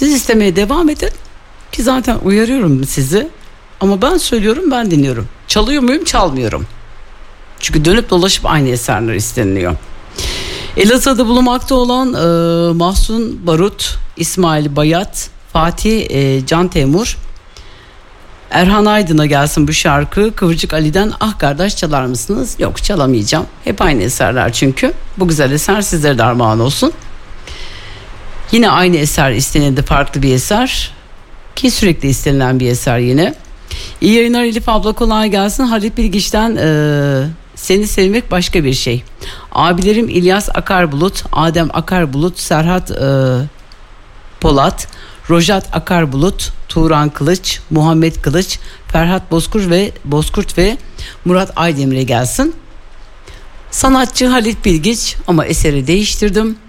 Siz istemeye devam edin ki zaten uyarıyorum sizi. Ama ben söylüyorum, ben dinliyorum. Çalıyor muyum? Çalmıyorum. Çünkü dönüp dolaşıp aynı eserler isteniliyor. Elazığ'da bulunmakta olan Mahsun Barut, İsmail Bayat, Fatih Can Temur, Erhan Aydın'a gelsin bu şarkı. Kıvırcık Ali'den Ah Kardeş çalar mısınız? Yok, çalamayacağım. Hep aynı eserler çünkü. Bu güzel eser sizlere de armağan olsun. Yine aynı eser istenildi, farklı bir eser. Ki sürekli istenilen bir eser yine. İyi yayınlar Elif abla, kolay gelsin. Halit Bilgiç'ten Seni Sevmek Başka Bir Şey. Abilerim İlyas Akarbulut, Adem Akarbulut, Serhat Polat, Rojat Akarbulut, Turan Kılıç, Muhammed Kılıç, Ferhat Bozkurt ve Murat Aydemir'e gelsin. Sanatçı Halit Bilgiç ama eseri değiştirdim.